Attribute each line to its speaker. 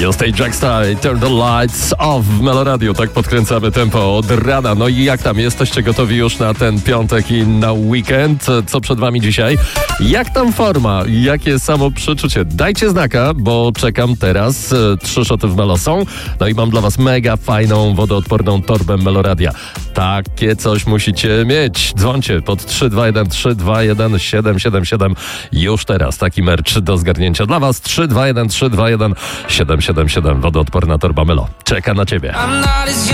Speaker 1: Stay Jacksta i Turn the Lights Off w Meloradio. Tak podkręcamy tempo od rana. No i jak tam? Jesteście gotowi już na ten piątek i na weekend? Co przed wami dzisiaj? Jak tam forma? Jakie samoprzeczucie? Dajcie znaka, bo czekam teraz. 3 szoty w Melo są. No i mam dla was mega fajną, wodoodporną torbę Meloradia. Takie coś musicie mieć. Dzwońcie pod 321 321 777. Już teraz taki merch do zgarnięcia dla was. 321 321 777. Wodoodporna torba Melo czeka na ciebie.